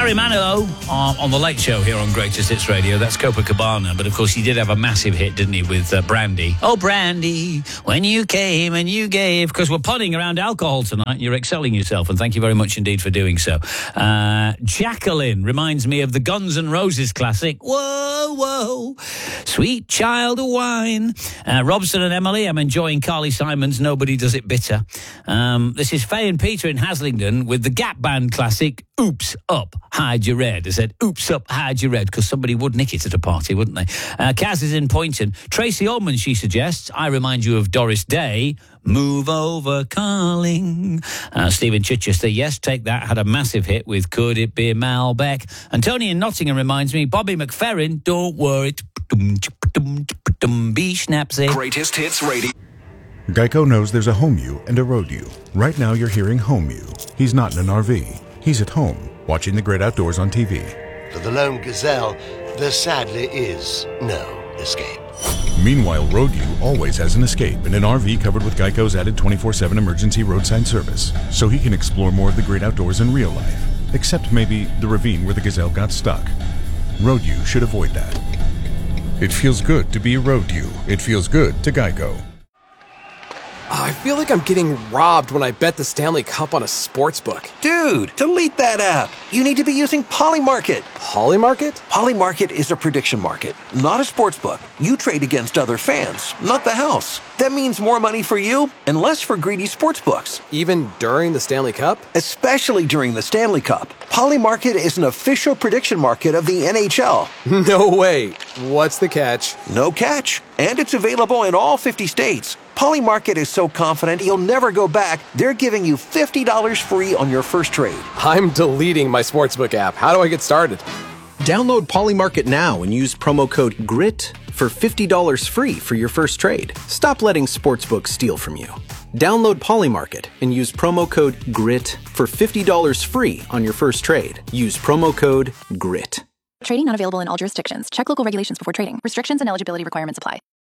Barry Manilow on The Late Show here on Greatest Hits Radio. That's Copacabana. But, of course, he did have a massive hit, didn't he, with Brandy. Oh, Brandy, when you came and you gave. Because we're punning around alcohol tonight. You're excelling yourself, and thank you very much indeed for doing so. Jacqueline reminds me of the Guns N' Roses classic, Whoa, Whoa, Sweet Child of Wine. Robson and Emily, I'm enjoying Carly Simon's Nobody Does It Bitter. This is Faye and Peter in Haslingden with the Gap Band classic, Oops Up, Hide Your Red. I said, oops up, hide your red, because somebody would nick it at a party, wouldn't they? Kaz is in Poynton. Tracy Ullman, she suggests, I remind you of Doris Day, Move Over, Carling. Stephen Chichester, yes, take that, had a massive hit with Could It Be Malbec. And Tony in Nottingham reminds me, Bobby McFerrin, Don't Worry, be schnapsy. Greatest Hits Radio. Geico knows there's a home you and a road you. Right now you're hearing home you. He's not in an RV. He's at home, watching the great outdoors on TV. For the lone gazelle, there sadly is no escape. Meanwhile, road you always has an escape in an RV covered with Geico's added 24/7 emergency roadside service, so he can explore more of the great outdoors in real life, except maybe the ravine where the gazelle got stuck. Road you should avoid that. It feels good to be a road you. It feels good to Geico. I feel like I'm getting robbed when I bet the Stanley Cup on a sportsbook. Dude, delete that app. You need to be using Polymarket. Polymarket? Polymarket is a prediction market, not a sportsbook. You trade against other fans, not the house. That means more money for you and less for greedy sportsbooks. Even during the Stanley Cup? Especially during the Stanley Cup. Polymarket is an official prediction market of the NHL. No way. What's the catch? No catch. And it's available in all 50 states. Polymarket is so confident you'll never go back, they're giving you $50 free on your first trade. I'm deleting my sportsbook app. How do I get started? Download Polymarket now and use promo code GRIT for $50 free for your first trade. Stop letting sportsbooks steal from you. Download Polymarket and use promo code GRIT for $50 free on your first trade. Use promo code GRIT. Trading not available in all jurisdictions. Check local regulations before trading. Restrictions and eligibility requirements apply.